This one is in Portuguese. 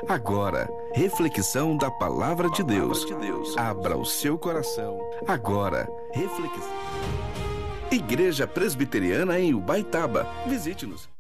Agora, reflexão da Palavra de Deus. Abra o seu coração. Agora, reflexão. Igreja Presbiteriana em Ubaitaba. Visite-nos.